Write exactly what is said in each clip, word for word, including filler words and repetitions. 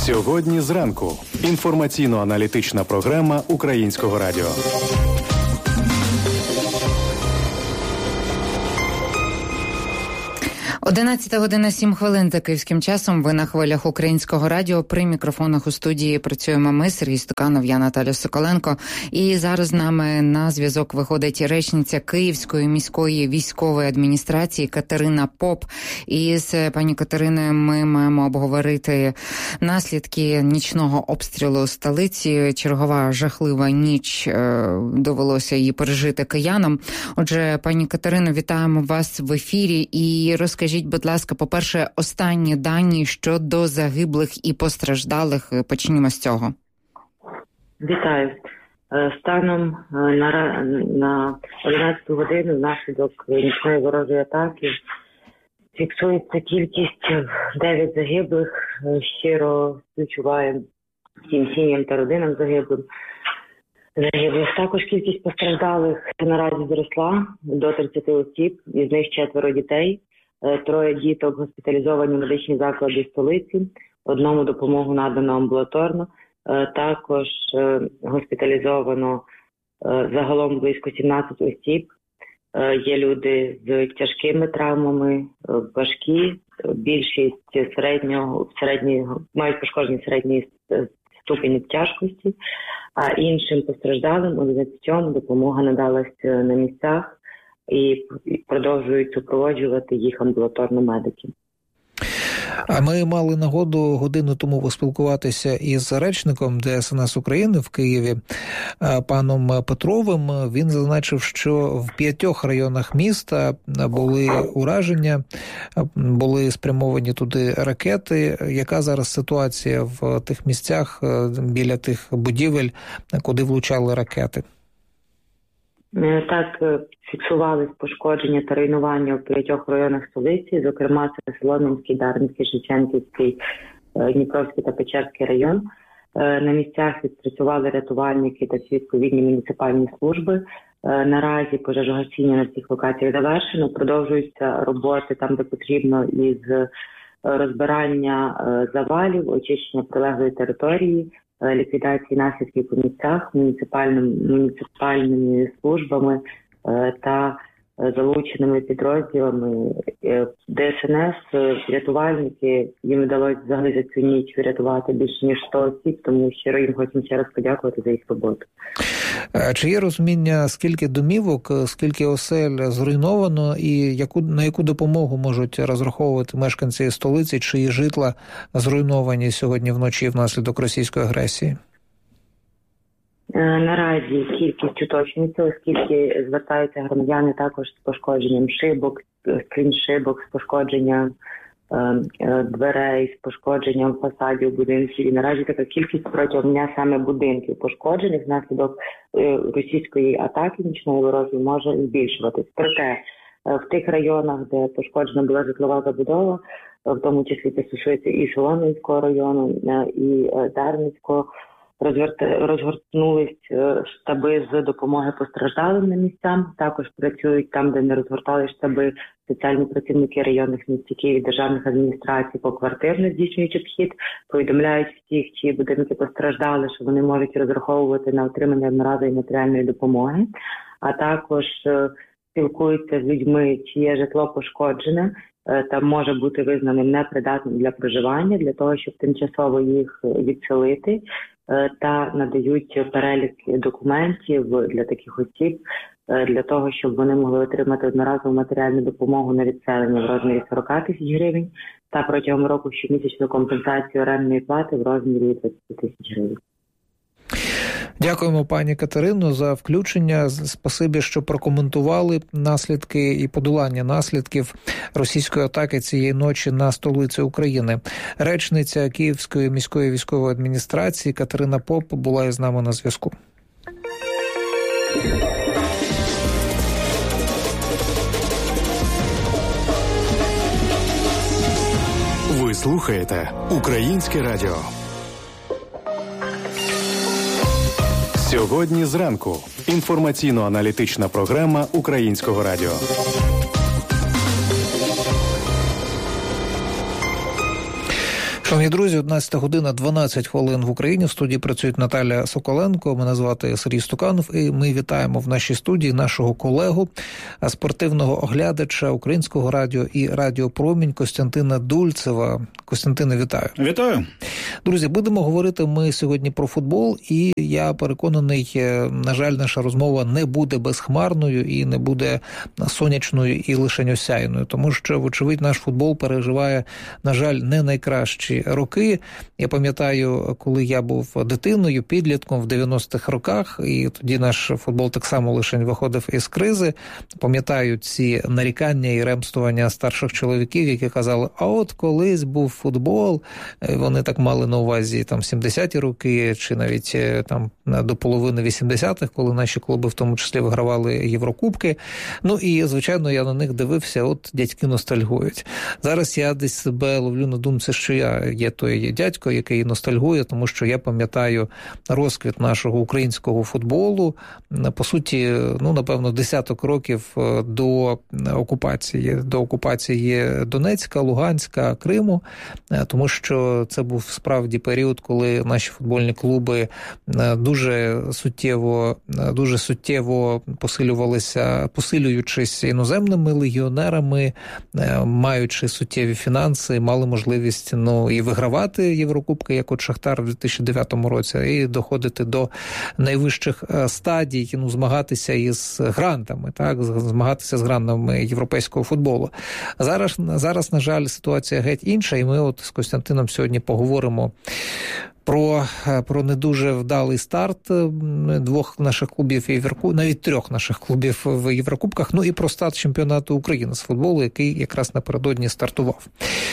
Сьогодні зранку. Інформаційно-аналітична програма Українського радіо. одинадцята година сім хвилин за київським часом. Ви на хвилях Українського радіо. При мікрофонах у студії працюємо ми, Сергій Стуканов, я Наталя Соколенко. І зараз з нами на зв'язок виходить речниця Київської міської військової адміністрації Катерина Поп. І з пані Катериною ми маємо обговорити наслідки нічного обстрілу столиці. Чергова жахлива ніч, довелося її пережити киянам. Отже, пані Катерино, вітаємо вас в ефірі і розкажіть, Скажіть, будь ласка, по-перше, останні дані щодо загиблих і постраждалих. Почнімо з цього. Вітаю. Станом на, на одинадцяту годину внаслідок нічної ворожої атаки фіксується кількість дев'ять загиблих. Щиро співчуваємо всім сім'ям та родинам загиблим. Загиблих. Також кількість постраждалих наразі зросла до тридцяти осіб, із них четверо дітей. Троє діток госпіталізовані в медичні заклади столиці, одному допомогу надано амбулаторно, також госпіталізовано загалом близько сімнадцять осіб. Є люди з тяжкими травмами, важкі, більшість середнього, середнього, мають пошкоджені середньої ступені тяжкості, а іншим постраждалим одинадцятьом допомога надалась на місцях і продовжують супроводжувати їх амбулаторно медики. А ми мали нагоду годину тому поспілкуватися із речником Де Ес Ен Ес України в Києві, паном Петровим. Він зазначив, що в п'ятьох районах міста були ураження, були спрямовані туди ракети. Яка зараз ситуація в тих місцях, біля тих будівель, куди влучали ракети? Так, фіксувались пошкодження та руйнування в п'ятьох районах столиці, зокрема це Солом'янський, Дарницький, Шевченківський, Дніпровський та Печерський район. На місцях відпрацювали рятувальники та відповідні муніципальні служби. Наразі пожежогасіння на цих локаціях завершено. Продовжуються роботи там, де потрібно, із розбирання завалів, очищення прилеглої території, ліквідації наслідків по місцях муніципальними, муніципальними службами е, та залученими підрозділами Де Ес Ен Ес, рятувальники. Їм вдалося взагалі за цю ніч врятувати більше ніж сто осіб, тому щиро їм хочемо ще раз подякувати за їх роботу. Чи є розуміння, скільки домівок, скільки осель зруйновано і яку, на яку допомогу можуть розраховувати мешканці столиці, чиї житла зруйновані сьогодні вночі внаслідок російської агресії? Наразі кількість уточнюється, оскільки звертаються громадяни також з пошкодженням шибок, крім шибок, з пошкодженням е, дверей, з пошкодженням фасадів будинків. І наразі така кількість протягом дня саме будинків пошкоджених внаслідок е, російської атаки нічної ворожої може збільшуватись. Проте е, в тих районах, де пошкоджена була житлова забудова, в тому числі це стосується і Солом'янського району, е, і е, Дарницького, розгортнулись штаби з допомоги постраждалим на місцях. Також працюють там, де не розгортали штаби, спеціальні працівники районних міст Києва, державних адміністрацій поквартирно здійснюють обхід, повідомляють всіх, чиї будинки постраждали, що вони можуть розраховувати на отримання одноразової матеріальної допомоги, а також спілкуються з людьми, чиє житло пошкоджене та може бути визнаним непридатним для проживання, для того, щоб тимчасово їх відселити, та надають перелік документів для таких осіб, для того, щоб вони могли отримати одноразову матеріальну допомогу на відселення в розмірі сорок тисяч гривень та протягом року щомісячну компенсацію орендної плати в розмірі двадцять тисяч гривень. Дякуємо, пані Катерино, за включення. Спасибі, що прокоментували наслідки і подолання наслідків російської атаки цієї ночі на столицю України. Речниця Київської міської військової адміністрації Катерина Поп була із нами на зв'язку. Ви слухаєте Українське радіо. Сьогодні зранку. Інформаційно-аналітична програма Українського радіо. Шановні друзі, одинадцята година дванадцять хвилин в Україні. В студії працює Наталя Соколенко, мене звати Сергій Стуканов, і ми вітаємо в нашій студії нашого колегу, спортивного оглядача Українського радіо і Радіо Промінь Костянтина Дульцева. Костянтине, вітаю. Вітаю. Друзі, будемо говорити ми сьогодні про футбол, і я переконаний, на жаль, наша розмова не буде безхмарною і не буде сонячною і лише осяйною, тому що, вочевидь, наш футбол переживає, на жаль, не найкращі роки. Я пам'ятаю, коли я був дитиною, підлітком в дев'яностих роках, і тоді наш футбол так само лише виходив із кризи. Пам'ятаю ці нарікання і ремствування старших чоловіків, які казали, а от колись був футбол, вони так мали на увазі там сімдесяті роки, чи навіть там до половини вісімдесятих, коли наші клуби в тому числі вигравали Єврокубки. Ну і, звичайно, я на них дивився, от дядьки ностальгують. Зараз я десь себе ловлю на думці, що я є той дядько, який ностальгує, тому що я пам'ятаю розквіт нашого українського футболу, по суті, ну, напевно, десяток років до окупації, до окупації Донецька, Луганська, Криму, тому що це був справді період, коли наші футбольні клуби дуже суттєво, дуже суттєво посилювалися, посилюючись іноземними легіонерами, маючи суттєві фінанси, мали можливість, ну, і вигравати Єврокубки, як от Шахтар в дві тисячі дев'ятому році, і доходити до найвищих стадій, ну, змагатися із грантами, так, змагатися з грантами європейського футболу. Зараз, зараз, на жаль, ситуація геть інша, і ми от з Костянтином сьогодні поговоримо про, про не дуже вдалий старт двох наших клубів, навіть трьох наших клубів в Єврокубках, ну і про старт чемпіонату України з футболу, який якраз напередодні стартував.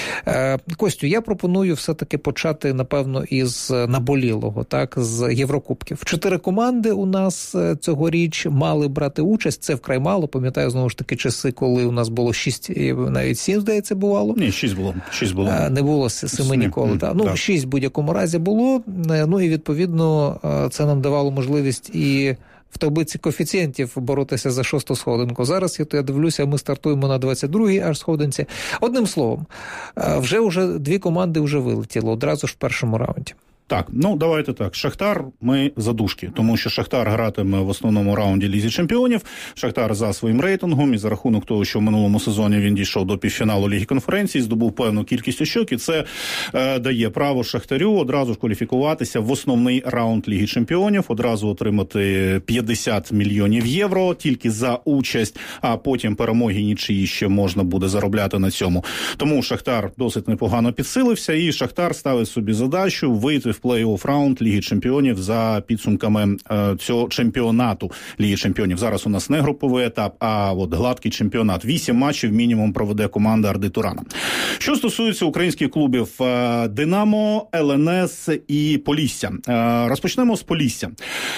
Костю, я пропоную все-таки почати, напевно, із наболілого, так, з Єврокубків. Чотири команди у нас цьогоріч мали брати участь, це вкрай мало, пам'ятаю, знову ж таки, часи, коли у нас було шість, навіть сім, здається, бувало. Ні, шість було. Шість було. Не було семи ніколи. Mm, так. Ну, так. Шість в будь-якому разі було. Ну і, відповідно, це нам давало можливість і в таблиці коефіцієнтів боротися за шосту сходинку. Зараз, я дивлюся, ми стартуємо на двадцять другій аж сходинці. Одним словом, вже вже дві команди вже вилетіли одразу ж в першому раунді. Так, ну давайте так. Шахтар ми задушки, тому що Шахтар гратиме в основному раунді Лізі Чемпіонів. Шахтар за своїм рейтингом і за рахунок того, що в минулому сезоні він дійшов до півфіналу Ліги Конференції, здобув певну кількість очок, і це е, дає право Шахтарю одразу ж кваліфікуватися в основний раунд Ліги Чемпіонів, одразу отримати п'ятдесят мільйонів євро тільки за участь, а потім перемоги нічиї ще можна буде заробляти на цьому. Тому Шахтар досить непогано підсилився, і Шахтар ставить собі задачу вийти в плей-офф раунд Ліги Чемпіонів за підсумками е, цього чемпіонату Ліги Чемпіонів. Зараз у нас не груповий етап, а от гладкий чемпіонат. Вісім матчів мінімум проведе команда Арди Турана. Що стосується українських клубів е, Динамо, Ел Ен Ес і Полісся. Е, розпочнемо з Полісся.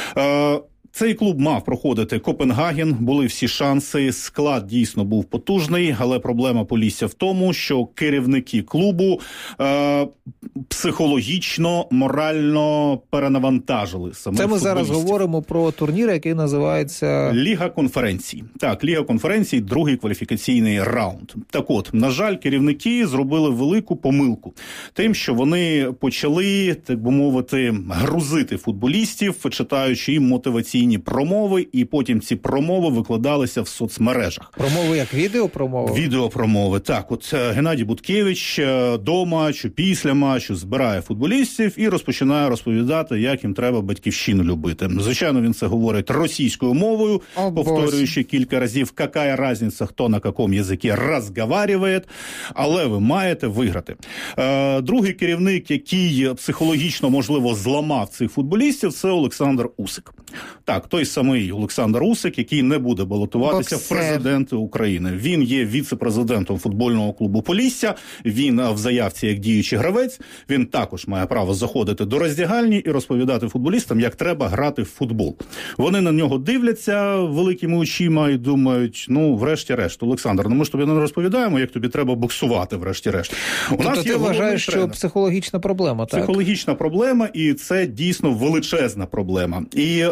Е, Цей клуб мав проходити Копенгаген, були всі шанси, склад дійсно був потужний, але проблема Полісся в тому, що керівники клубу е, психологічно, морально перенавантажили самих Це ми футболістів. Зараз говоримо про турнір, який називається Ліга конференцій. Так, Ліга конференцій, другий кваліфікаційний раунд. Так от, на жаль, керівники зробили велику помилку тим, що вони почали, так би мовити, грузити футболістів, читаючи їм мотиваційні промови, і потім ці промови викладалися в соцмережах. Промови як відеопромови? Відеопромови, так. От Геннадій Буткевич до матчу, після матчу збирає футболістів і розпочинає розповідати, як їм треба батьківщину любити. Звичайно, він це говорить російською мовою, О, повторюючи кілька разів, яка різниця, хто на якому язикі розговарює, але ви маєте виграти. Е, другий керівник, який психологічно, можливо, зламав цих футболістів, це Олександр Усик. Так, той самий Олександр Усик, який не буде балотуватися Боксер. в президенти України. Він є віце-президентом футбольного клубу Полісся, він в заявці як діючий гравець, він також має право заходити до роздягальні і розповідати футболістам, як треба грати в футбол. Вони на нього дивляться великими очима і думають, ну, врешті-решт, Олександр, ну ми ж тобі не розповідаємо, як тобі треба боксувати, врешті-решт. У тобто нас ти є вважаєш, тренер. що психологічна проблема, так? Психологічна проблема, і це дійсно величезна проблема. І е,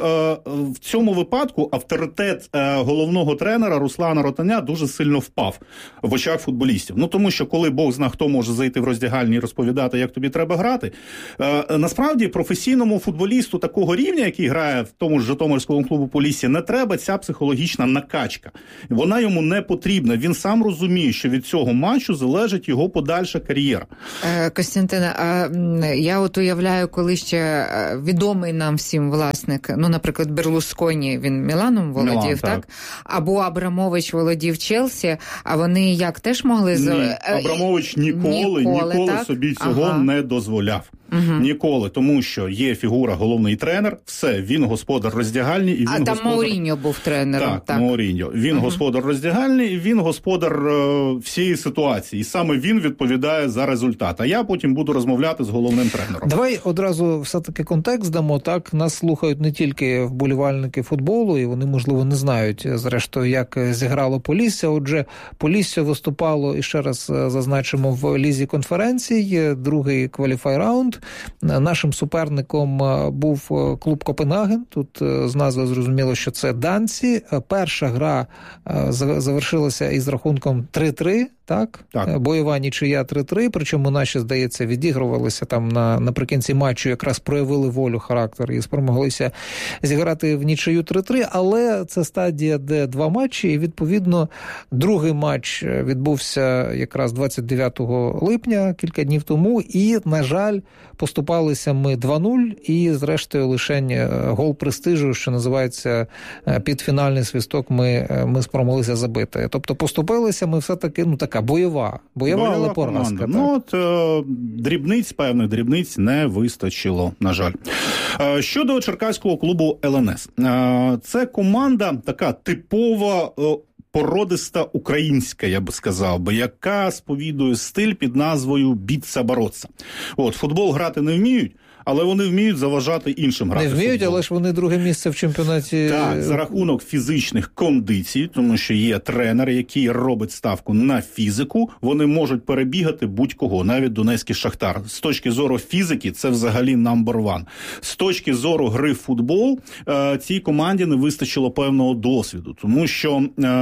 в цьому випадку авторитет головного тренера Руслана Ротаня дуже сильно впав в очах футболістів. Ну, тому що коли Бог зна, хто може зайти в роздягальні і розповідати, як тобі треба грати, насправді професійному футболісту такого рівня, який грає в тому ж Житомирському клубу Полісся, не треба ця психологічна накачка. Вона йому не потрібна. Він сам розуміє, що від цього матчу залежить його подальша кар'єра. Костянтине, а я от уявляю, коли ще відомий нам всім власник, ну, наприклад, Берлусконі, він Міланом володів, Мілан, так? так? Або Абрамович володів Челсі, а вони як теж могли... Ні, Абрамович ніколи, ніколи, ніколи собі цього ага. не дозволяв. Угу. Ніколи, тому що є фігура головний тренер, все, він господар роздягальні. І він а там господар... Мауріньо був тренером. Так, так. Мауріньо. Він угу. господар роздягальні, і він господар е, всієї ситуації. І саме він відповідає за результат. А я потім буду розмовляти з головним тренером. Давай одразу все-таки контекст дамо. Так, нас слухають не тільки вболівальники футболу, і вони, можливо, не знають, зрештою, як зіграло Полісся. Отже, Полісся виступало, і ще раз зазначимо, в Лізі конференцій, другий кваліфай-раунд. Нашим суперником був клуб Копенгаген. Тут з назви зрозуміло, що це данці. Перша гра завершилася із рахунком три-три. Так? так, бойова нічия три-три, причому наші, здається, відігрувалися там на, наприкінці матчу, якраз проявили волю, характер і спромоглися зіграти в нічию три-три, але це стадія, де два матчі, і, відповідно, другий матч відбувся якраз двадцять дев'ятого липня, кілька днів тому, і, на жаль, поступалися ми два-нуль, і, зрештою, лише гол престижу, що називається підфінальний свисток, ми, ми спромоглися забити. Тобто, поступилися ми все-таки, ну, така бойова, бойова, бойова але поразка. Ну, от е, дрібниць, певних дрібниць не вистачило, на жаль. Е, щодо черкаського клубу ел ен ес. Е, це команда така типова, е, породиста українська, я би сказав би, яка сповідує стиль під назвою «біться-бороться». От, футбол грати не вміють, але вони вміють заважати іншим грати. Не вміють, футбол. Але ж вони друге місце в чемпіонаті. Так, за рахунок фізичних кондицій, тому що є тренер, який робить ставку на фізику, вони можуть перебігати будь-кого, навіть донецький Шахтар. З точки зору фізики, це взагалі number one. З точки зору гри в футбол, цій команді не вистачило певного досвіду, тому що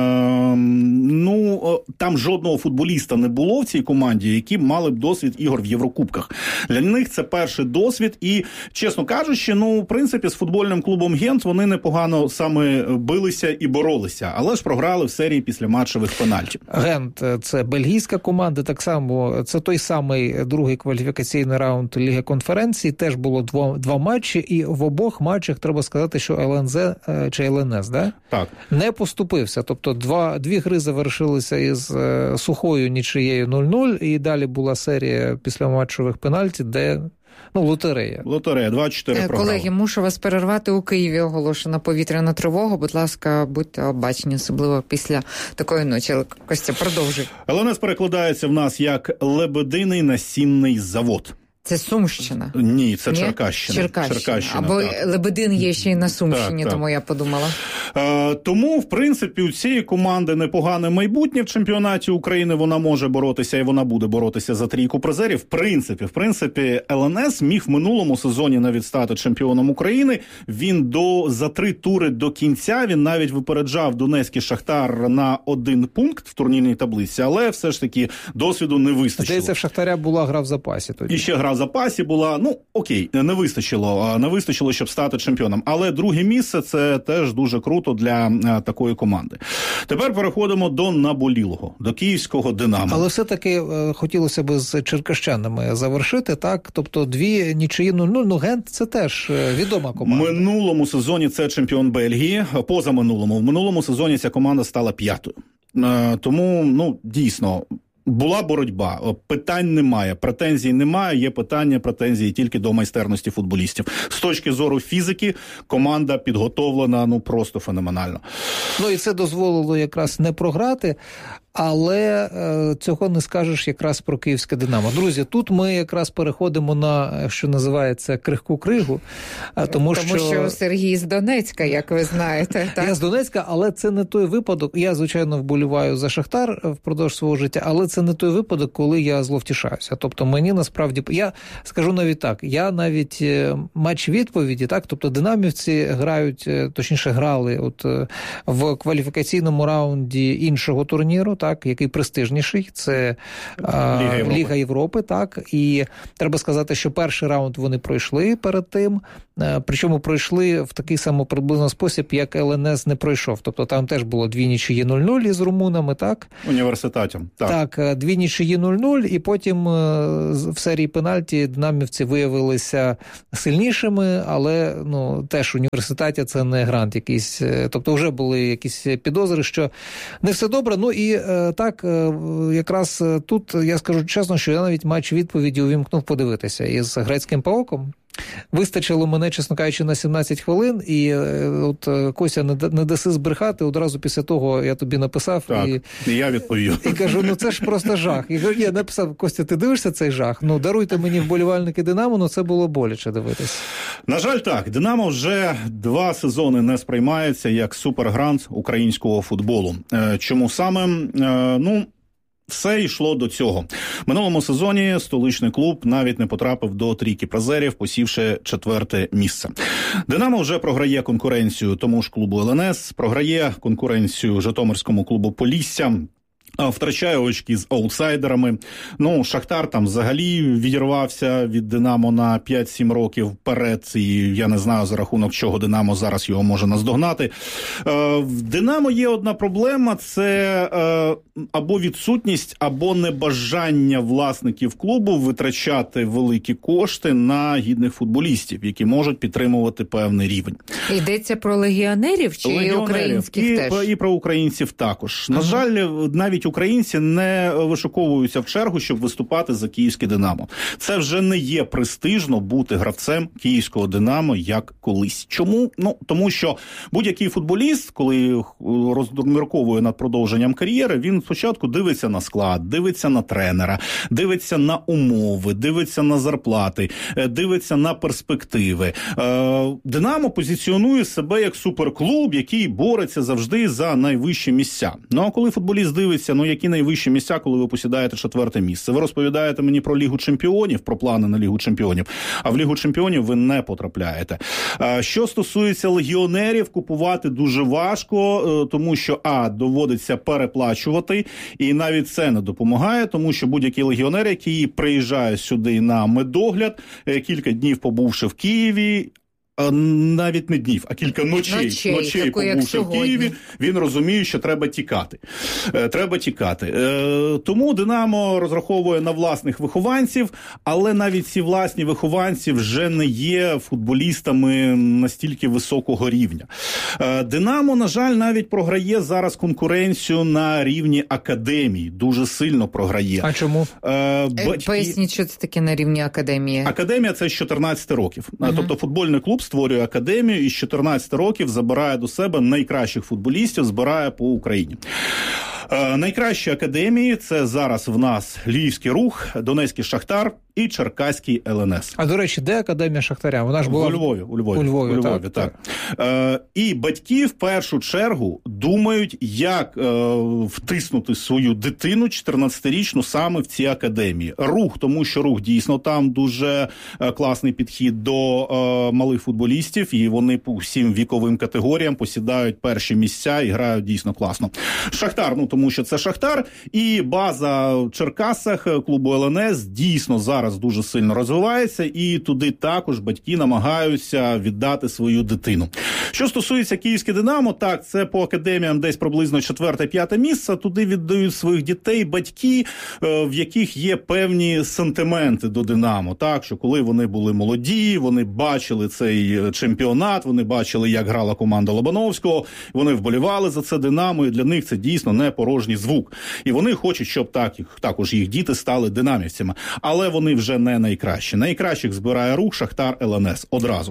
ну, там жодного футболіста не було в цій команді, які мали б досвід ігор в Єврокубках. Для них це перший досвід. І, чесно кажучи, ну, в принципі, з футбольним клубом «Гент» вони непогано саме билися і боролися, але ж програли в серії післяматчевих пенальтів. «Гент» – це бельгійська команда, так само, це той самий другий кваліфікаційний раунд Ліги конференції, теж було два, два матчі, і в обох матчах треба сказати, що ел ен зет чи ел ен ес, да? Так. не поступився. Тобто два, дві гри завершилися із е, сухою нічиєю нуль-нуль, і далі була серія післяматчевих пенальтів, де Ну, лотерея. Лотерея, двадцять чотири програми. Колеги, мушу вас перервати. У Києві оголошена повітряна тривога. Будь ласка, будьте обачні, особливо після такої ночі. Костя, продовжуй. ел ен ес перекладається в нас як «Лебединий насінний завод». Це Сумщина? Ні, це Ні? Черкащина. Черкащина. Черкащина. Або так. Лебедин є ще й на Сумщині, так, тому так. я подумала. Е, тому, в принципі, у цієї команди непогане майбутнє в чемпіонаті України. Вона може боротися і вона буде боротися за трійку призерів. В принципі, в принципі, ел ен ес міг в минулому сезоні навіть стати чемпіоном України. Він до за три тури до кінця, він навіть випереджав Донецький Шахтар на один пункт в турнірній таблиці, але все ж таки досвіду не вистачило. Здається, в Шахтаря була гра в запасі тоді. І ще гра в запасі була, ну, окей, не вистачило, не вистачило, щоб стати чемпіоном. Але друге місце – це теж дуже круто для а, такої команди. Тепер переходимо до наболілого, до київського «Динамо». Але все-таки е, хотілося б з черкащанами завершити, так? Тобто дві нічиї нуль-нуль, ну, «Гент» – це теж відома команда. В минулому сезоні це чемпіон Бельгії, позаминулому. В минулому сезоні ця команда стала п'ятою. Е, тому, ну, дійсно, була боротьба, питань немає, претензій немає, є питання, претензії тільки до майстерності футболістів. З точки зору фізики команда підготовлена, ну, просто феноменально. Ну і це дозволило якраз не програти, але е, цього не скажеш якраз про київське «Динамо». Друзі, тут ми якраз переходимо на, що називається, крихку кригу. Тому, тому що... що Сергій з Донецька, як ви знаєте. Так? Я з Донецька, але це не той випадок. Я, звичайно, вболіваю за «Шахтар» впродовж свого життя, але це не той випадок, коли я зловтішаюся. Тобто мені насправді, я скажу навіть так, я навіть матч відповіді, так, тобто динамівці грають, точніше грали от в кваліфікаційному раунді іншого турніру, так, який престижніший, це Ліга Європи. Ліга Європи, так, і треба сказати, що перший раунд вони пройшли перед тим, причому пройшли в такий самий приблизно спосіб, як ел ен ес не пройшов, тобто там теж було дві нічиї нуль-нуль із румунами, так? Університетом, так. Так, дві нічиї нуль-нуль, і потім в серії пенальті динамівці виявилися сильнішими, але, ну, теж університеті це не грант якийсь, тобто вже були якісь підозри, що не все добре. Ну і так, якраз тут я скажу чесно, що я навіть матч відповіді увімкнув подивитися із грецьким ПАОКом. Вистачило мене, чесно кажучи, на сімнадцять хвилин, і от, Костя, не даси збрехати, одразу після того я тобі написав. Так, і, і я відповів. І кажу, ну це ж просто жах. І кажу, я написав, Костя, ти дивишся цей жах? Ну, даруйте мені вболівальники «Динамо», ну це було боляче дивитись. На жаль, так, «Динамо» вже два сезони не сприймається як супергрант українського футболу. Чому саме? Ну, все йшло до цього. В минулому сезоні столичний клуб навіть не потрапив до трійки призерів, посівши четверте місце. «Динамо» вже програє конкуренцію тому ж клубу ел ен ес, програє конкуренцію житомирському клубу «Полісся», втрачає очки з аутсайдерами. Ну, «Шахтар» там взагалі відірвався від «Динамо» на п'ять-сім років вперед, і я не знаю, за рахунок чого «Динамо» зараз його може наздогнати. Е, в «Динамо» є одна проблема, це е, або відсутність, або небажання власників клубу витрачати великі кошти на гідних футболістів, які можуть підтримувати певний рівень. Йдеться про легіонерів чи легіонерів. українських і, теж? І про українців також. Ага. На жаль, навіть українці не вишуковуються в чергу, щоб виступати за київське «Динамо». Це вже не є престижно бути гравцем київського «Динамо» як колись. Чому? Ну, тому що будь-який футболіст, коли розмірковує над продовженням кар'єри, він спочатку дивиться на склад, дивиться на тренера, дивиться на умови, дивиться на зарплати, дивиться на перспективи. «Динамо» позиціонує себе як суперклуб, який бореться завжди за найвищі місця. Ну, а коли футболіст дивиться, ну, які найвищі місця, коли ви посідаєте четверте місце? Ви розповідаєте мені про Лігу чемпіонів, про плани на Лігу чемпіонів, а в Лігу чемпіонів ви не потрапляєте. Що стосується легіонерів, купувати дуже важко, тому що, а, доводиться переплачувати, і навіть це не допомагає, тому що будь-який легіонер, який приїжджає сюди на медогляд, кілька днів побувши в Києві, навіть не днів, а кілька ночей, ночей, ночей побувши в Києві, він розуміє, що треба тікати. Е, треба тікати. Е, тому «Динамо» розраховує на власних вихованців, але навіть ці власні вихованці вже не є футболістами настільки високого рівня. Е, «Динамо», на жаль, навіть програє зараз конкуренцію на рівні академії. Дуже сильно програє. А чому? Е, батьки... Поясніть, що це таке на рівні академії? Академія – це з чотирнадцяти років. Uh-huh. Тобто футбольний клуб створює академію і з чотирнадцяти років забирає до себе найкращих футболістів, збирає по Україні. Е, найкращі академії – це зараз в нас Львівський «Рух», Донецький «Шахтар» і Черкаський ел ен ес. А, до речі, де академія Шахтаря? Вона ж була у Львові. У Львові, у Львові, у Львові так. так. Е, і батьки в першу чергу думають, як е, втиснути свою дитину чотирнадцятирічну саме в ці академії. «Рух», тому що «Рух» дійсно там дуже е, класний підхід до е, малих футболістів, і вони по всім віковим категоріям посідають перші місця і грають дійсно класно. «Шахтар», ну тому що це «Шахтар», і база в Черкасах клубу ел ен ес дійсно зараз дуже сильно розвивається, і туди також батьки намагаються віддати свою дитину. Що стосується київське «Динамо», так, це по академіям десь приблизно четверте-п'яте місце, туди віддають своїх дітей батьки, в яких є певні сентименти до «Динамо», так, що коли вони були молоді, вони бачили цей чемпіонат, вони бачили, як грала команда Лобановського, вони вболівали за це «Динамо», і для них це дійсно не порожній звук. І вони хочуть, щоб так, також їх діти стали динамівцями. Але вони вже не найкращі. Найкращих збирає «Рух», «Шахтар», ел ен ес одразу.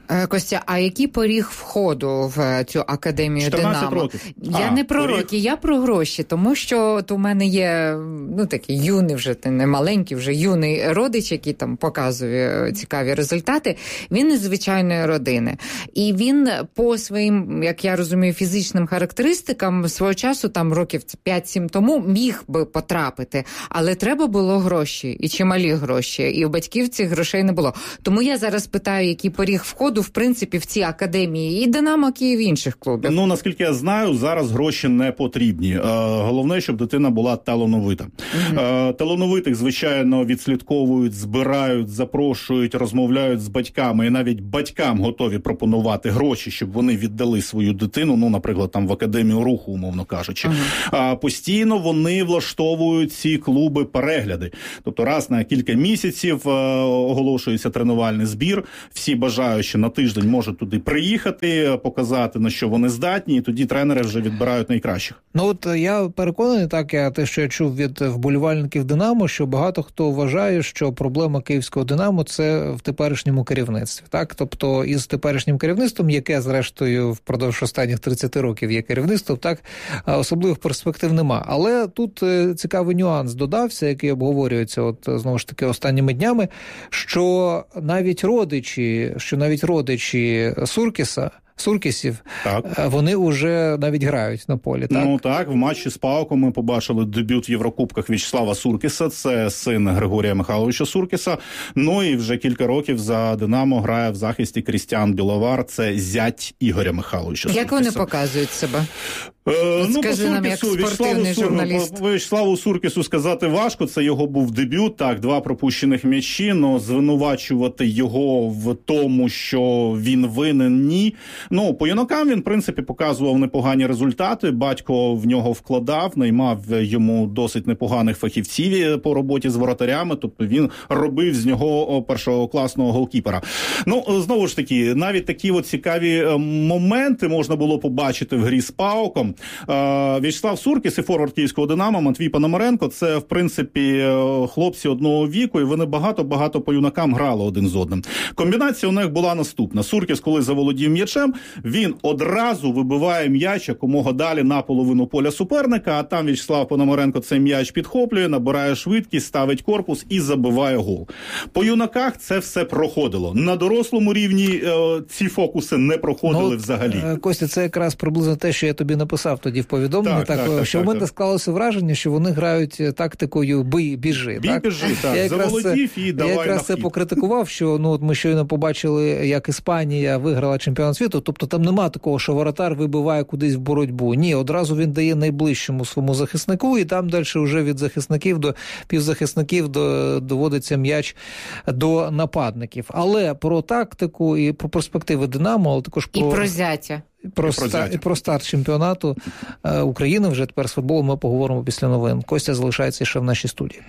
Костя, а який поріг входу в цю академію Динамо? Років. Я а, не про поріг. роки, я про гроші, тому що от у мене є, ну, такий юний вже, не маленький, вже юний родич, який там показує цікаві результати. Він із звичайної родини. І він по своїм, як я розумію, фізичним характеристикам свого часу, там років п'ять-сім тому, міг би потрапити. Але треба було гроші, і чималі гроші. І у батьків цих грошей не було. Тому я зараз питаю, який поріг входу, в принципі, в ці академії і Динамо Київ, і інших клубів. Ну, наскільки я знаю, зараз гроші не потрібні. Е, головне, щоб дитина була талановита. Mm-hmm. Е, талановитих, звичайно, відслідковують, збирають, запрошують, розмовляють з батьками, і навіть батькам готові пропонувати гроші, щоб вони віддали свою дитину, ну, наприклад, там в Академію Руху, умовно кажучи. Mm-hmm. Е, постійно вони влаштовують ці клуби перегляди. Тобто раз на кілька місяців е, оголошується тренувальний збір, всі бажаючі на тиждень можуть туди приїхати, показати, на що вони здатні, і тоді тренери вже відбирають найкращих. Ну от я переконаний, так, я те, що я чув від вболівальників Динамо, що багато хто вважає, що проблема київського Динамо – це в теперішньому керівництві. Так? Тобто із теперішнім керівництвом, яке, зрештою, впродовж останніх тридцяти років є керівництвом, так, особливих перспектив нема. Але тут цікавий нюанс додався, який обговорюється, от, знову ж таки, останніми днями, що навіть родичі, що навіть родичі Суркіса, Суркісів, так. Вони вже навіть грають на полі, так? Ну так, в матчі з ПАОКом ми побачили дебют в Єврокубках В'ячеслава Суркіса, це син Григорія Михайловича Суркіса. Ну і вже кілька років за Динамо грає в захисті Крістіан Біловар, це зять Ігоря Михайловича Суркіса. Як вони показують себе? Е, ну, скажи по нам, як спортивний журналіст. В'ячеславу Суркісу сказати важко, це його був дебют, так, два пропущених м'ячі, но звинувачувати його в тому, що він винен, ні. Ну, по юнакам він, в принципі, показував непогані результати, батько в нього вкладав, наймав йому досить непоганих фахівців по роботі з воротарями, тобто він робив з нього першокласного голкіпера. Ну, знову ж таки, навіть такі от цікаві моменти можна було побачити в грі з ПАОКом. В'ячеслав Суркіс і форвард київського Динамо Матвій Пономаренко – це, в принципі, хлопці одного віку, і вони багато-багато по юнакам грали один з одним. Комбінація у них була наступна. Суркіс, коли заволодів м'ячем, він одразу вибиває м'яч якомога далі на половину поля суперника, а там В'ячеслав Пономаренко цей м'яч підхоплює, набирає швидкість, ставить корпус і забиває гол. По юнаках це все проходило. На дорослому рівні е, ці фокуси не проходили ну, взагалі. Костя, це якраз приблизно те, що я тобі написав тоді в повідомленні, так, так, так, що так, в мене так. склалося враження, що вони грають тактикою бий, біжи. Бій, так? біжи, так. Я Заволодів і давай Я якраз це покритикував, що ну, от ми щойно побачили, як Іспанія виграла чемпіонат світу, тобто там нема такого, що воротар вибиває кудись в боротьбу. Ні, одразу він дає найближчому своєму захиснику, і там далі вже від захисників до півзахисників до, доводиться м'яч до нападників. Але про тактику і про перспективи Динамо, але також про... І про зятя. Про, ста, про старт чемпіонату е, України вже тепер з футболу ми поговоримо після новин. Костя залишається ще в нашій студії.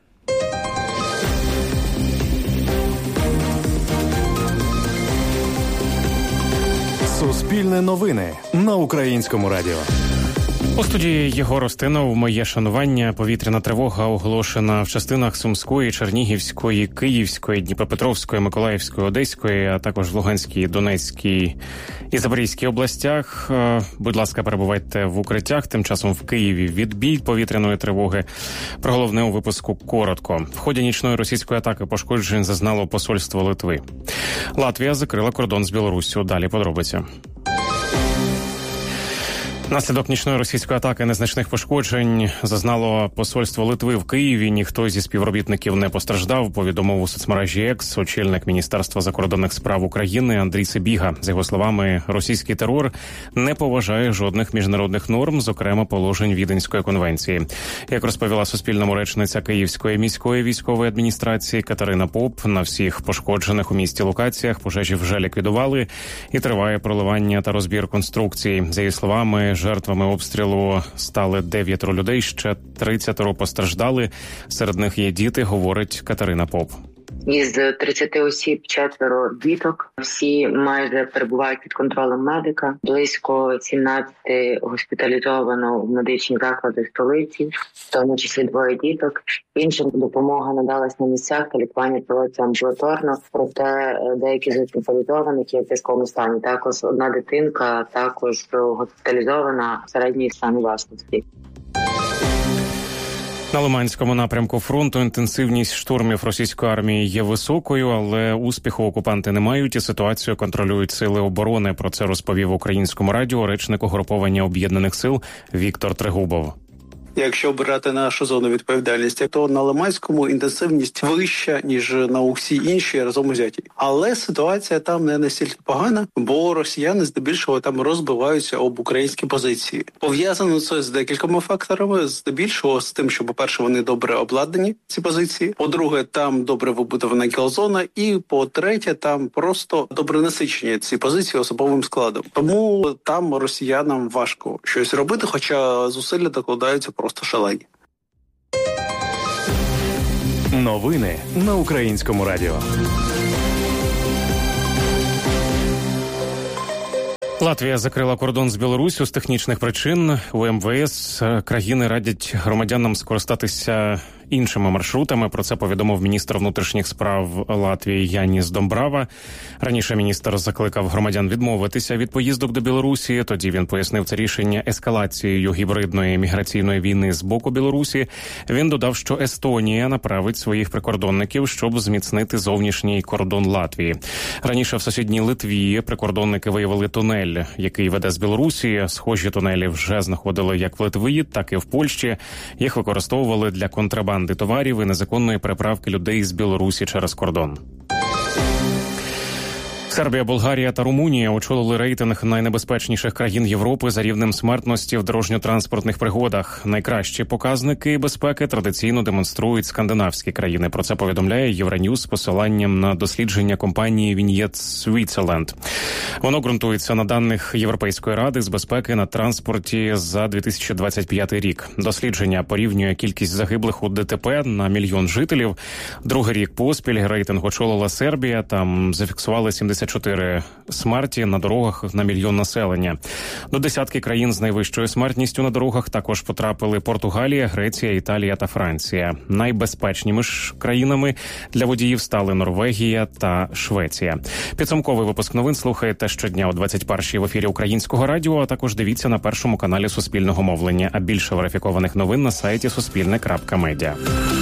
Суспільне новини на Українському радіо. У студії Єгор Остинов. Моє шанування. Повітряна тривога оголошена в частинах Сумської, Чернігівської, Київської, Дніпропетровської, Миколаївської, Одеської, а також в Луганській, Донецькій і Запорізькій областях. Будь ласка, перебувайте в укриттях. Тим часом в Києві відбій повітряної тривоги. Про головне у випуску коротко. В ході нічної російської атаки пошкоджень зазнало посольство Литви. Латвія закрила кордон з Білоруссю. Далі подробиці. Наслідок нічної російської атаки незначних пошкоджень зазнало посольство Литви в Києві. Ніхто зі співробітників не постраждав, повідомив у соцмережі Екс очільник Міністерства закордонних справ України Андрій Сибіга. За його словами, російський терор не поважає жодних міжнародних норм, зокрема положень Віденської конвенції. Як розповіла Суспільному речниця Київської міської військової адміністрації Катерина Поп, на всіх пошкоджених у місті локаціях пожежі вже ліквідували і триває проливання та розбір конструкцій. За її словами, жертвами обстрілу стали дев'ятеро людей, ще тридцятеро постраждали. Серед них є діти, говорить Катерина Поп. Із тридцяти осіб четверо діток. Всі майже перебувають під контролем медика. Близько сімнадцяти госпіталізовано в медичні заклади столиці, в тому числі двоє діток. Іншим допомога надалась на місцях та лікування проводиться амбулаторно. Проте деякі з госпіталізованих є в тяжкому стані. Також одна дитинка також госпіталізована в середній стані важкості. На Лиманському напрямку фронту інтенсивність штурмів російської армії є високою, але успіху окупанти не мають і ситуацію контролюють сили оборони. Про це розповів Українському радіо речник угруповання Об'єднаних сил Віктор Трегубов. Якщо брати нашу зону відповідальності, то на Лиманському інтенсивність вища, ніж на усі інші разом узяті. Але ситуація там не настільки погана, бо росіяни здебільшого там розбиваються об українські позиції. Пов'язано це з декількома факторами. Здебільшого з тим, що, по-перше, вони добре обладнані, ці позиції. По-друге, там добре вибудована кілзона. І, по-третє, там просто добре насичені ці позиції особовим складом. Тому там росіянам важко щось робити, хоча зусилля докладаються просто шалені. Новини на Українському радіо. Латвія закрила кордон з Білоруссю з технічних причин. У ем ве ес країни радять громадянам скористатися іншими маршрутами. Про це повідомив міністр внутрішніх справ Латвії Яніс Домбрава. Раніше міністр закликав громадян відмовитися від поїздок до Білорусі. Тоді він пояснив це рішення ескалацією гібридної міграційної війни з боку Білорусі. Він додав, що Естонія направить своїх прикордонників, щоб зміцнити зовнішній кордон Латвії. Раніше в сусідній Литві прикордонники виявили тунель, який веде з Білорусі. Схожі тунелі вже знаходили як в Литві, так і в Польщі. Їх використовували для контрабанди товарів і незаконної переправки людей з Білорусі через кордон. Сербія, Болгарія та Румунія очолили рейтинг найнебезпечніших країн Європи за рівнем смертності в дорожньо-транспортних пригодах. Найкращі показники безпеки традиційно демонструють скандинавські країни. Про це повідомляє Євроньюз з посиланням на дослідження компанії Vignette Switzerland. Воно ґрунтується на даних Європейської ради з безпеки на транспорті за дві тисячі двадцять п'ятий рік. Дослідження порівнює кількість загиблих у ДТП на мільйон жителів. Другий рік поспіль рейтинг очолила Сербія. Там зафіксували сімдесят чотири смерті на дорогах на мільйон населення. До десятки країн з найвищою смертністю на дорогах також потрапили Португалія, Греція, Італія та Франція. Найбезпечними ж країнами для водіїв стали Норвегія та Швеція. Підсумковий випуск новин слухаєте щодня о двадцять першій в ефірі Українського радіо, а також дивіться на першому каналі Суспільного мовлення. А більше верифікованих новин на сайті суспільне крапка медіа.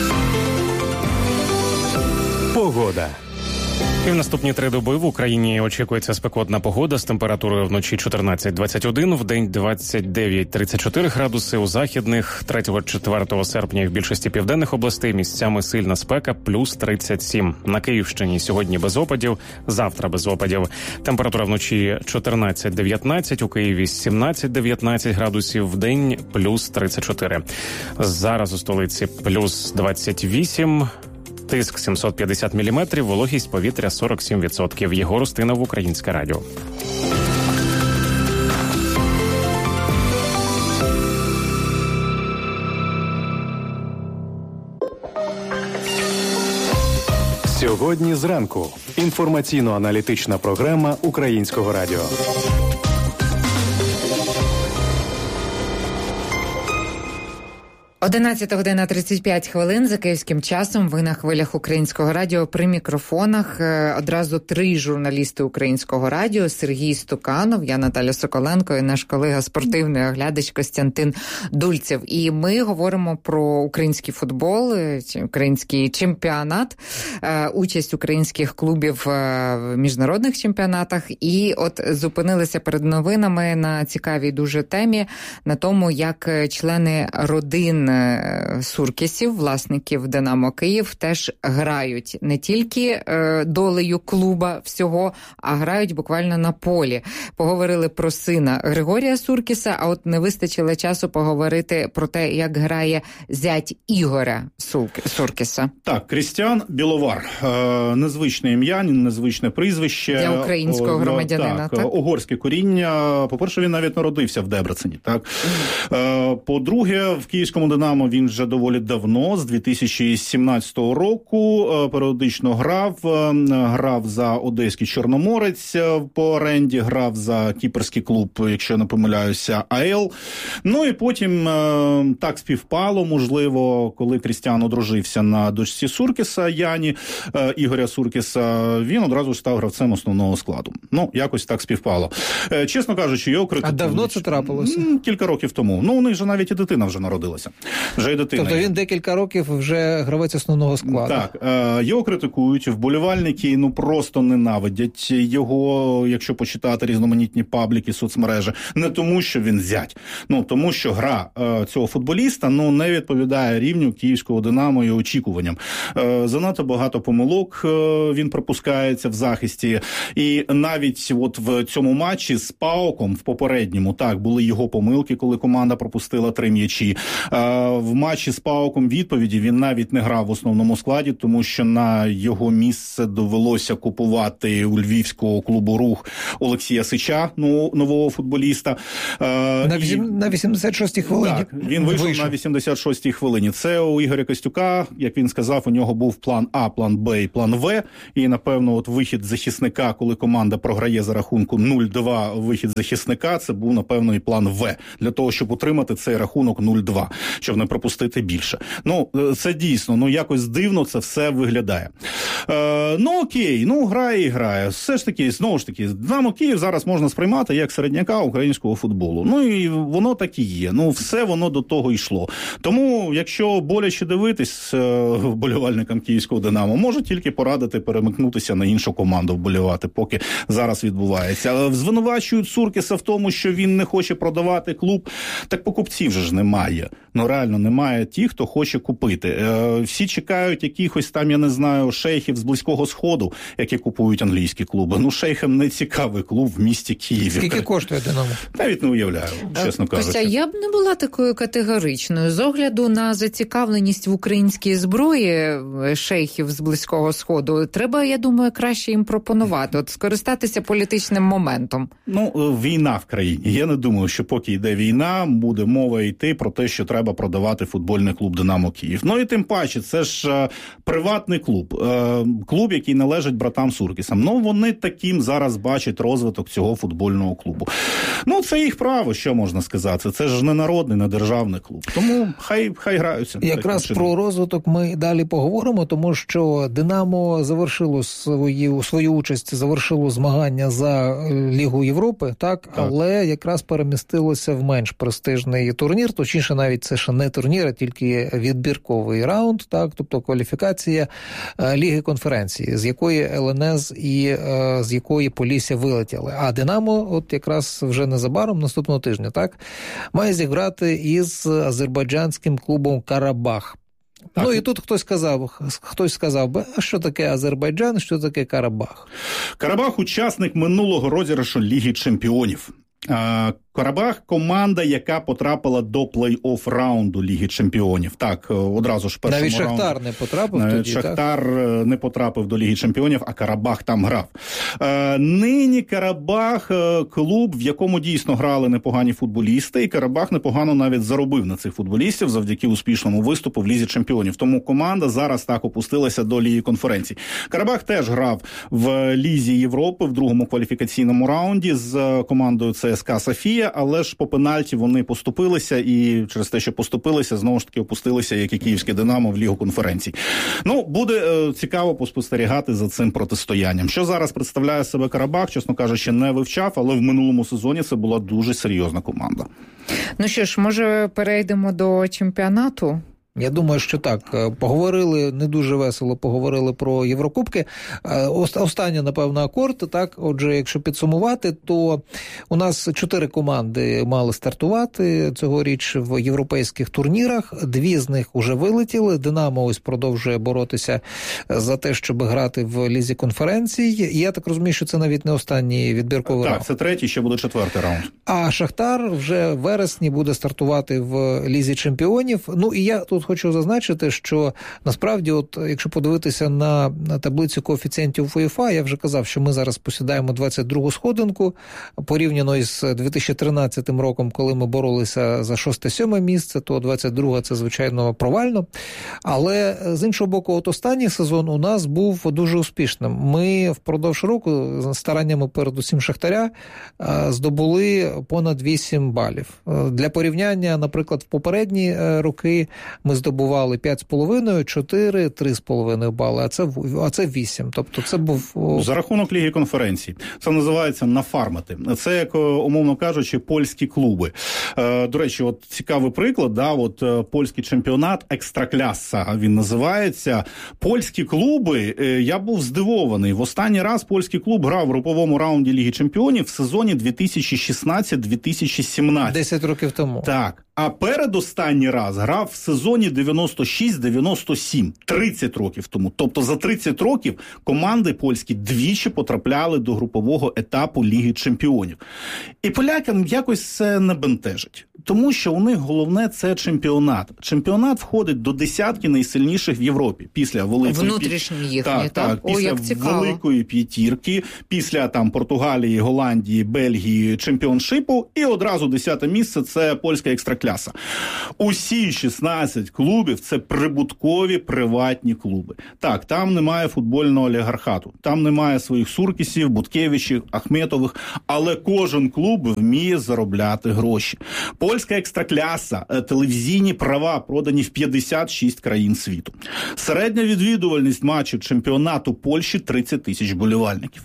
Погода. І в наступні три доби в Україні очікується спекотна погода з температурою вночі чотирнадцять двадцять один, в день двадцять дев'ять тридцять чотири градуси, у західних третього-четвертого серпня і в більшості південних областей місцями сильна спека плюс тридцять сім. На Київщині сьогодні без опадів, завтра без опадів. Температура вночі чотирнадцять дев'ятнадцять, у Києві сімнадцять дев'ятнадцять градусів, в день плюс тридцять чотири. Зараз у столиці плюс двадцять вісім. Тиск сімсот п'ятдесят міліметрів, вологість повітря сорок сім відсотків. Єгор Устинов, Українське радіо. Сьогодні зранку. Інформаційно-аналітична програма Українського радіо. одинадцята година тридцять п'ять хвилин за київським часом. Ви на хвилях Українського радіо при мікрофонах. Одразу три журналісти Українського радіо: Сергій Стуканов, я Наталя Соколенко і наш колега спортивний оглядач Костянтин Дульцев. І ми говоримо про український футбол, український чемпіонат, участь українських клубів в міжнародних чемпіонатах. І от зупинилися перед новинами на цікавій дуже темі, на тому, як члени родин Суркісів, власників «Динамо Київ», теж грають не тільки е, долею клуба всього, а грають буквально на полі. Поговорили про сина Григорія Суркіса, а от не вистачило часу поговорити про те, як грає зять Ігоря Суркіса. Так, Крістіан Біловар. Е, незвичне ім'я, незвичне прізвище. Для українського громадянина, так? так? Угорське коріння. По-перше, він навіть народився в Дебрецені, так? Mm. Е, по-друге, в київському «Динамо» він вже доволі давно, з дві тисячі сімнадцятого року, періодично грав, грав за Одеський Чорноморець по оренді, грав за кіпрський клуб, якщо не помиляюся, АЕЛ. Ну і потім так співпало, можливо, коли Крістіан одружився на дочці Суркіса, Яні, Ігоря Суркіса, він одразу став гравцем основного складу. Ну, якось так співпало. Чесно кажучи, його критикують. А давно це трапилося? Кілька років тому. Ну, у них же навіть і дитина вже народилася. Вже і дитина. Тобто він декілька років вже гравець основного складу. Так. Його критикують, вболівальники, ну, просто ненавидять його, якщо почитати різноманітні пабліки, соцмережі. Не тому, що він зять. Ну, тому, що гра цього футболіста, ну, не відповідає рівню київського «Динамо» і очікуванням. Занадто багато помилок він пропускається в захисті. І навіть от в цьому матчі з ПАОКом, в попередньому, так, були його помилки, коли команда пропустила три м'ячі. В матчі з ПАОКом відповіді він навіть не грав в основному складі, тому що на його місце довелося купувати у львівського клубу «Рух» Олексія Сича, ну, нового футболіста. На, вісім... І... на вісімдесят шостій хвилині. Так, він вийшов, вийшов на вісімдесят шостій хвилині. Це у Ігоря Костюка, як він сказав, у нього був план А, план Б і план В. І, напевно, от вихід захисника, коли команда програє за рахунку нуль-два, вихід захисника, це був, напевно, і план В. Для того, щоб утримати цей рахунок нуль-два, щоб не пропустити більше. Ну, це дійсно, ну, якось дивно це все виглядає. Е, ну, окей, ну, грає і грає. Все ж таки, знову ж таки, «Динамо» Київ зараз можна сприймати як середняка українського футболу. Ну, і воно так і є. Ну, все воно до того йшло. Тому, якщо боляче дивитись вболівальникам київського «Динамо», можу тільки порадити перемикнутися на іншу команду вболівати, поки зараз відбувається. Звинувачують Суркіса в тому, що він не хоче продавати клуб. Так покупців же ж немає. Ну, реально, немає тих, хто хоче купити. Е, всі чекають якихось там, я не знаю, шейхів з Близького Сходу, які купують англійські клуби. Ну, шейхам не цікавий клуб в місті Києві. Скільки коштує «Динамо»? Навіть не уявляю, чесно кажучи. Костя, я б не була такою категоричною. З огляду на зацікавленість в українській зброї шейхів з Близького Сходу, треба, я думаю, краще їм пропонувати, от скористатися політичним моментом. Ну, війна в країні. Я не думаю, що поки йде війна, буде мова йти про те, що треба продавати футбольний клуб «Динамо Київ». Ну і тим паче, це ж е, приватний клуб. Е, клуб, який належить братам Суркісам. Ну, вони таким зараз бачать розвиток цього футбольного клубу. Ну, це їх право, що можна сказати. Це ж не народний, не державний клуб. Тому хай, хай граються. Якраз про розвиток ми далі поговоримо, тому що «Динамо» завершило свою, свою участь, завершило змагання за Лігу Європи, так? так, але якраз перемістилося в менш престижний турнір, точніше навіть це ще не турнір, а тільки відбірковий раунд, так, тобто кваліфікація Ліги конференції, з якої ел ен ес і з якої Полісся вилетіли. А «Динамо» от якраз вже незабаром, наступного тижня, так, має зіграти із азербайджанським клубом «Карабах». Так. Ну і тут хтось сказав, хтось сказав би, а що таке Азербайджан, що таке Карабах? Карабах – учасник минулого розіграшу Ліги чемпіонів. Карабах – команда, яка потрапила до плей-офф раунду Ліги чемпіонів. Так, одразу ж в першому навіть раунді. Шахтар не потрапив Навіть тоді, Шахтар так? не потрапив до Ліги чемпіонів, а Карабах там грав. Е, нині Карабах – клуб, в якому дійсно грали непогані футболісти, і Карабах непогано навіть заробив на цих футболістів завдяки успішному виступу в Лізі чемпіонів. Тому команда зараз так опустилася до Ліги конференцій. Карабах теж грав в Лізі Європи в другому кваліфікаційному раунді з командою це ес ка «Софія», але ж по пенальті вони поступилися, і через те, що поступилися, знову ж таки опустилися, як і київське «Динамо», в Лігу конференцій. Ну, буде е, цікаво поспостерігати за цим протистоянням. Що зараз представляє себе Карабах, чесно кажучи, не вивчав, але в минулому сезоні це була дуже серйозна команда. Ну що ж, може перейдемо до чемпіонату? Я думаю, що так. Поговорили не дуже весело, поговорили про Єврокубки. Останній, напевно, акорд. Так, отже, якщо підсумувати, то у нас чотири команди мали стартувати цьогоріч в європейських турнірах. Дві з них уже вилетіли. «Динамо» ось продовжує боротися за те, щоб грати в Лізі конференцій. І я так розумію, що це навіть не останній відбірковий так, раунд. Так, це третій, ще буде четвертий раунд. А «Шахтар» вже в вересні буде стартувати в Лізі чемпіонів. Ну і я тут тут хочу зазначити, що насправді, от якщо подивитися на, на таблицю коефіцієнтів УЄФА, я вже казав, що ми зараз посідаємо двадцять другу сходинку, порівняно із дві тисячі тринадцятим роком, коли ми боролися за шосте-сьоме місце, то двадцять друге це, звичайно, провально. Але, з іншого боку, от останній сезон у нас був дуже успішним. Ми впродовж року, стараннями передусім Шахтаря, здобули понад вісім балів. Для порівняння, наприклад, в попередні роки ми здобували п'ять з половиною, чотири, три з половиною бали, а це, а це вісім. Тобто це був... За рахунок Ліги конференцій. Це називається нафармити. Це, як, умовно кажучи, польські клуби. До речі, от цікавий приклад, да, от польський чемпіонат Екстракляса, він називається. Польські клуби, я був здивований. В останній раз польський клуб грав в груповому раунді Ліги чемпіонів в сезоні дві тисячі шістнадцять - дві тисячі сімнадцять. десять років тому. Так. А передостанній раз грав в сезоні дев'яносто шість - дев'яносто сім, тридцять років тому. Тобто за тридцять років команди польські двічі потрапляли до групового етапу Ліги чемпіонів. І полякам якось це не бентежить. Тому що у них головне – це чемпіонат. Чемпіонат входить до десятки найсильніших в Європі. Після великої... Внутрішні їхні, так? Так, так. О, після великої п'ятірки, після там Португалії, Голландії, Бельгії, чемпіоншипу. І одразу десяте місце – це польська екстракляса. Усі шістнадцять клубів – це прибуткові приватні клуби. Так, там немає футбольного олігархату. Там немає своїх Суркісів, Буткевичів, Ахметових. Але кожен клуб вміє заробляти гроші. Польська екстракляса, телевізійні права продані в п'ятдесят шість країн світу. Середня відвідувальність матчів чемпіонату Польщі – тридцять тисяч болівальників.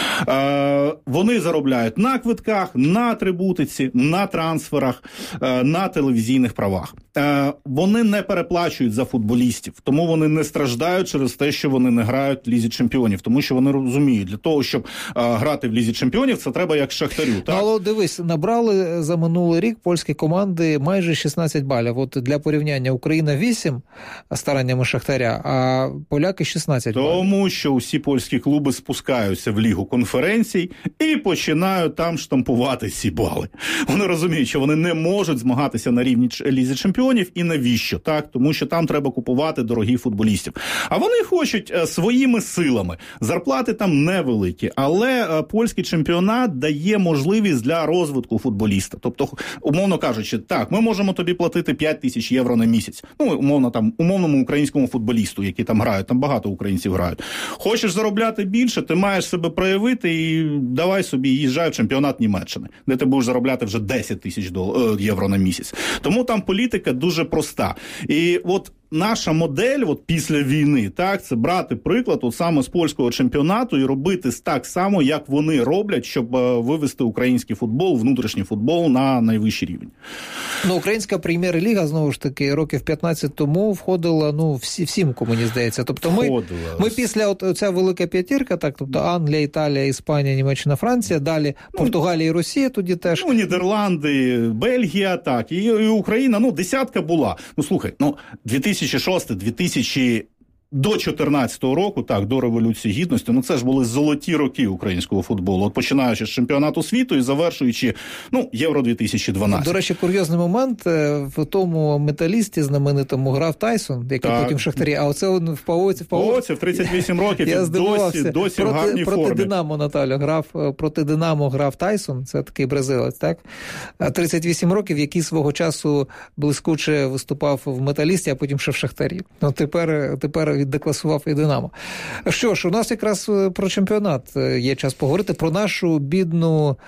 Е, вони заробляють на квитках, на атрибутиці, на трансферах, е, на телевізійних правах. Е, вони не переплачують за футболістів, тому вони не страждають через те, що вони не грають в Лізі чемпіонів, тому що вони розуміють, для того, щоб е, грати в Лізі чемпіонів, це треба як Шахтарю. Так? Ну, але дивись, набрали за минулий рік польські команди майже шістнадцять балів. От для порівняння Україна вісім стараннями Шахтаря, а поляки шістнадцять балів. Тому що усі польські клуби спускаються в Лігу конференцій і починають там штампувати ці бали. Вони розуміють, що вони не можуть змагатися на рівні Лізі чемпіонів, і навіщо? Так, тому що там треба купувати дорогих футболістів. А вони хочуть своїми силами. Зарплати там невеликі, але польський чемпіонат дає можливість для розвитку футболіста. Тобто, умовно кажучи, так, ми можемо тобі платити п'ять тисяч євро на місяць. Ну, умовно там, умовному українському футболісту, які там грають, там багато українців грають. Хочеш заробляти більше, ти маєш себе проявити і давай собі їжджай в чемпіонат Німеччини, де ти будеш заробляти вже десять тисяч євро на місяць. Тому там політика дуже проста. І от наша модель от після війни, так, це брати приклад от саме з польського чемпіонату і робити так само, як вони роблять, щоб вивести український футбол, внутрішній футбол на найвищий рівень. Ну, українська прем'єр-ліга, знову ж таки, років п'ятнадцять тому входила, ну, всі, в сімку, мені здається. Тобто ми, ми після от, оця велика п'ятірка, так, тобто Англія, Італія, Іспанія, Німеччина, Франція, далі Португалія і Росія тоді теж. Ну, Нідерланди, Бельгія, так, і, і Україна, ну, десятка була. Ну, слухай, ну, дві тисячі шостий - дві тисячі до чотирнадцятого року, так, до Революції Гідності, ну це ж були золоті роки українського футболу, от починаючи з чемпіонату світу і завершуючи, ну, Євро дві тисячі дванадцять. До речі, курйозний момент, в тому Металісті знаменитому грав Тайсон, який так. потім в Шахтарі, а оце він в Павоці, в Павоці в тридцять вісім років, я досі, досі проти, в гарній проти формі. Динамо, Наталю, грав, проти Динамо грав Тайсон, це такий бразилець, так? тридцять вісім років, який свого часу блискуче виступав в Металісті, а потім ще в Шахтарі. Ну, тепер, тепер декласував і Динамо. Що ж, у нас якраз про чемпіонат є час поговорити, про нашу бідну,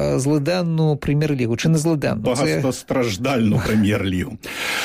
злиденну прем'єр-лігу. Чи не злиденну? Багатостраждальну прем'єр-лігу.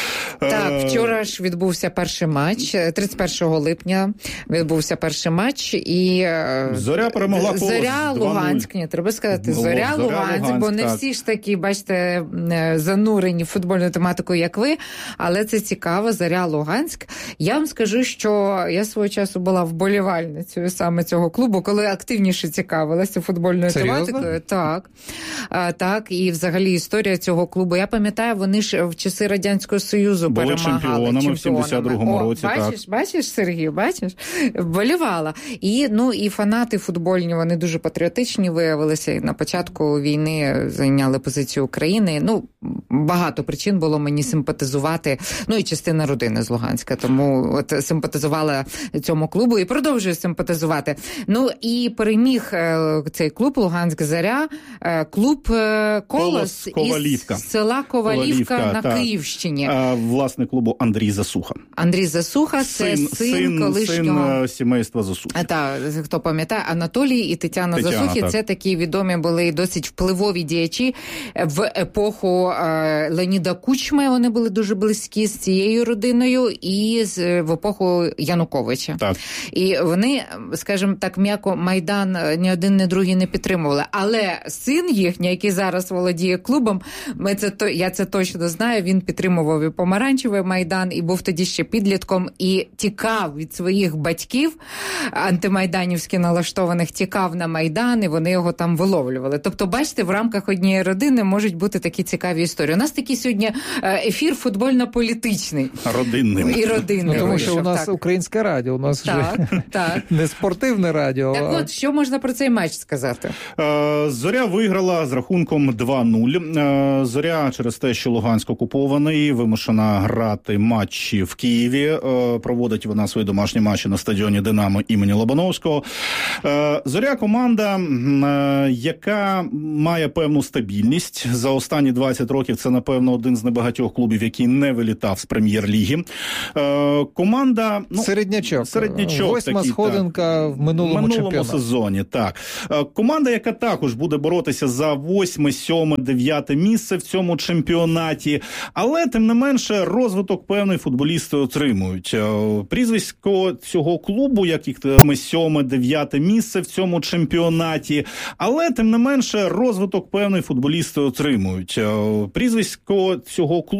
Так, вчора ж відбувся перший матч, тридцять першого липня відбувся перший матч, і Зоря перемогла Зоря Луганськ, ні, треба сказати, Зоря, Зоря Луганськ, Луганськ, бо не так. всі ж такі, бачите, занурені в футбольну тематику, як ви, але це цікаво, Зоря Луганськ. Я вам скажу, що я свого часу була вболівальницею саме цього клубу, коли активніше цікавилася футбольною Серйозно? тематикою. Так, так, і взагалі історія цього клубу. Я пам'ятаю, вони ж в часи Радянського Союзу були перемагали. чемпіонами в сімдесят другому році. Бачиш, так. бачиш, Сергій, бачиш? Вболівала. І, ну, і фанати футбольні, вони дуже патріотичні виявилися. І на початку війни зайняли позицію України. Ну, багато причин було мені симпатизувати. Ну, і частина родини з Луганська. Тому от симпатизувала цьому клубу і продовжую симпатизувати. Ну, і переміг е, цей клуб Луганська Заря, е, клуб е, Колос із села Ковалівка, Ковалівка на так. Київщині. А, власне клубу Андрій Засуха. Андрій Засуха, це син, син, син колишнього... Син сімейства Засухи. Так, хто пам'ятає, Анатолій і Тетяна, Тетяна Засухи, так. Це такі відомі були і досить впливові діячі в епоху е, Леоніда Кучми, вони були дуже близькі з цією родиною, і з, в епоху Януковича. Так. І вони, скажімо так, м'яко Майдан ні один, ні другий не підтримували. Але син їхній, який зараз володіє клубом, ми це, я це точно знаю, він підтримував і помаранчевий Майдан, і був тоді ще підлітком, і тікав від своїх батьків, антимайданівськи налаштованих, тікав на Майдан, і вони його там виловлювали. Тобто, бачите, в рамках однієї родини можуть бути такі цікаві історії. У нас такий сьогодні ефір футбольно-політичний. Родинний. І родинний. Ну, тому вийшов, що у нас так. Українське радіо, у нас так, вже так. не спортивне радіо. Так от, що можна про цей матч сказати? Зоря виграла з рахунком два нуль. Зоря через те, що Луганськ окупований, вимушена грати матчі в Києві. Проводить вона свої домашні матчі на стадіоні «Динамо» імені Лобановського. Зоря – команда, яка має певну стабільність. За останні двадцять років це, напевно, один з небагатьох клубів, який не вилітав з прем'єр-ліги. Команда... Ну, середнячок. Середнячок. Восьма такий, сходинка так. в минулому, минулому чемпіонаті. сезоні. Так. Команда, яка також буде боротися за восьме, сьоме, дев'яте місце в цьому чемпіонаті. Але, тим не менше, розвиток певний футболісти отримують. Прізвисько цього клубу, як їх сьоме, дев'яте місце в цьому чемпіонаті. Але, тим не менше, розвиток певний футболісти отримують. Прізвисько цього клубу